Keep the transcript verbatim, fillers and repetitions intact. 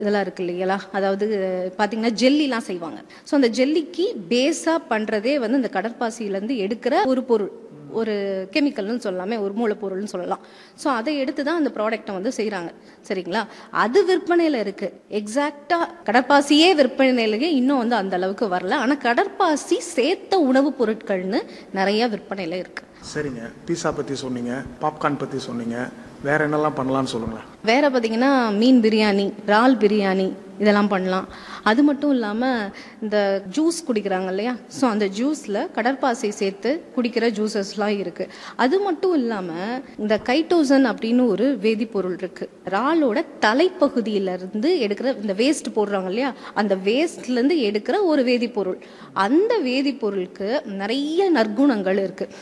இதெல்லாம் இருக்கு இல்லைங்களா? அதாவது பார்த்தீங்கன்னா ஜெல்லிலாம் செய்வாங்க. ஸோ அந்த ஜெல்லிக்கு பேஸா பண்றதே வந்து இந்த கடற்பாசியிலேருந்து எடுக்கிற ஒரு பொருள். ஒரு கெமிக்கல்னு சொல்லலாமே, ஒரு மூலப்பொருள்னு சொல்லலாம். ஸோ அதை எடுத்து தான் அந்த ப்ராடக்ட்டை வந்து செய்கிறாங்க. சரிங்களா? அது விற்பனையில் இருக்கு. எக்ஸாக்டா கடற்பாசியே விற்பனையிலேயே இன்னும் வந்து அந்த அளவுக்கு வரல. ஆனால் கடற்பாசி சேர்த்த உணவுப் பொருட்கள்னு நிறைய விற்பனையில் இருக்கு. சரிங்க. பீஸா பற்றி சொன்னீங்க, பாப்கார்ன் பற்றி சொன்னீங்க. வேற என்னெல்லாம் பண்ணலாம்னு சொல்லுங்களேன். வேற பார்த்தீங்கன்னா மீன் பிரியாணி, இறால் பிரியாணி இதெல்லாம் பண்ணலாம். அது மட்டும் இல்லாமல் இந்த ஜூஸ் குடிக்கிறாங்க இல்லையா? ஸோ அந்த ஜூஸில் கடற்பாசி சேர்த்து குடிக்கிற ஜூஸஸ்லாம் இருக்குது. அது மட்டும் இல்லாமல் இந்த கைட்டோசன் அப்படின்னு ஒரு வேதிப்பொருள் இருக்குது. இறாலோட தலைப்பகுதியிலேருந்து எடுக்கிற இந்த வேஸ்ட் போடுறாங்க இல்லையா? அந்த வேஸ்ட்லேருந்து எடுக்கிற ஒரு வேதிப்பொருள். அந்த வேதிப்பொருளுக்கு நிறைய நற்குணங்கள் இருக்குது.